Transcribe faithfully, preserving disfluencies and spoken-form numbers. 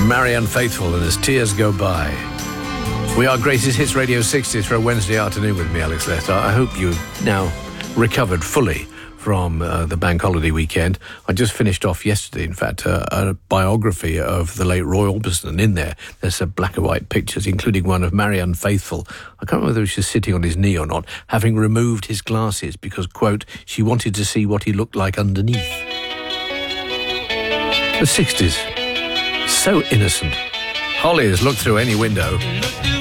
Marianne Faithfull and As Tears Go By. We are Greatest Hits Radio sixty through a Wednesday afternoon with me, Alex Lester. I hope you've now recovered fully from uh, the bank holiday weekend. I just finished off yesterday, in fact, uh, a biography of the late Roy Orbison, and in there there's some black and white pictures, including one of Marianne Faithfull. I can't remember whether she was sitting on his knee or not, having removed his glasses because, quote, she wanted to see what he looked like underneath. The sixties. So innocent. Holly has looked through any window.